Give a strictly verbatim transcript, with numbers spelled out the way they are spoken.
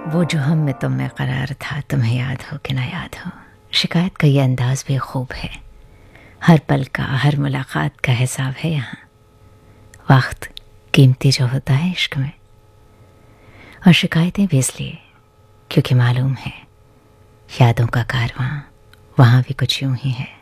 वो जो हम में तुम में करार था, तुम्हें याद हो कि ना याद हो। शिकायत का ये अंदाज भी खूब है, हर पल का हर मुलाकात का हिसाब है यहाँ। वक्त कीमती जो होता है इश्क में, और शिकायतें भी इसलिए क्योंकि मालूम है यादों का कारवां वहाँ भी कुछ यूं ही है।